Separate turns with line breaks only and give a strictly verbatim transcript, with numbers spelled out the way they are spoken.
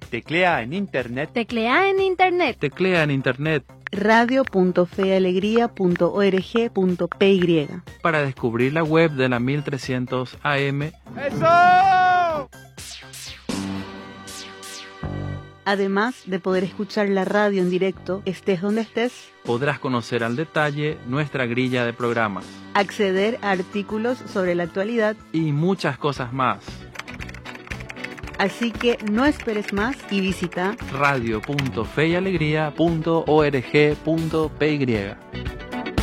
Teclea en internet.
Teclea en internet.
Teclea en internet.
radio punto fe y alegría punto org punto p y
Para descubrir la web de la mil trescientos A M.
¡Eso!
Además de poder escuchar la radio en directo, estés donde estés,
Podrás conocer al detalle nuestra grilla de programas
acceder a artículos sobre la actualidad.
y muchas cosas más.
Así que no esperes más y visita
radio punto fe y alegría punto org punto p y